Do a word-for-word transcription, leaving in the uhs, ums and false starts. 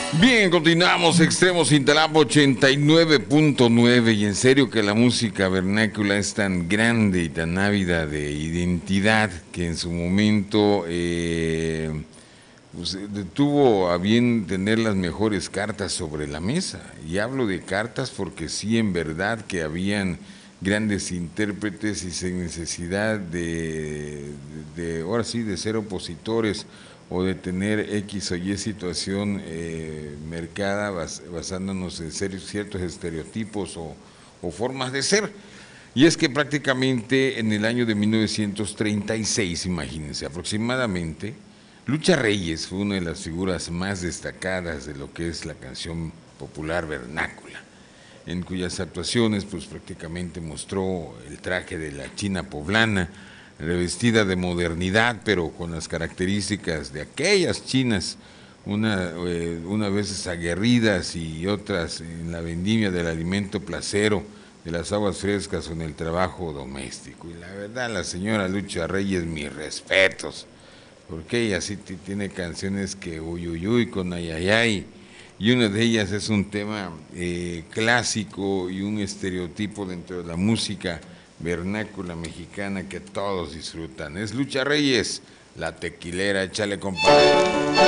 Bien, continuamos, Extremos Intalapa ochenta y nueve punto nueve, y en serio que la música vernácula es tan grande y tan ávida de identidad que en su momento eh, pues, tuvo a bien tener las mejores cartas sobre la mesa. Y hablo de cartas porque sí, en verdad que habían grandes intérpretes y sin necesidad de, de, de ahora sí, de ser opositores o de tener X o Y situación eh, mercada bas, basándonos en ser, ciertos estereotipos o, o formas de ser. Y es que prácticamente en el año de mil novecientos treinta y seis, imagínense, aproximadamente, Lucha Reyes fue una de las figuras más destacadas de lo que es la canción popular vernácula, en cuyas actuaciones pues prácticamente mostró el traje de la china poblana, revestida de modernidad, pero con las características de aquellas chinas, una, eh, unas veces aguerridas y otras en la vendimia del alimento placero, de las aguas frescas o en el trabajo doméstico. Y la verdad, la señora Lucha Reyes, mis respetos, porque ella sí tiene canciones que uy, uy, uy, con ayayay, y una de ellas es un tema eh, clásico y un estereotipo dentro de la música vernácula mexicana que todos disfrutan. Es Lucha Reyes, la tequilera, échale compadre.